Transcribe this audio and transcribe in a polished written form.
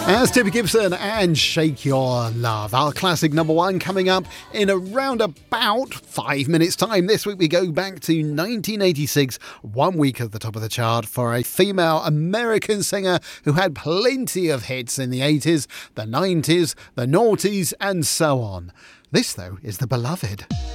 As Debbie Gibson and Shake Your Love. Our classic number one coming up in around about 5 minutes time. This week we go back to 1986, 1 week at the top of the chart for a female American singer who had plenty of hits in the 80s, the 90s, the noughties and so on. This though is The Beloved.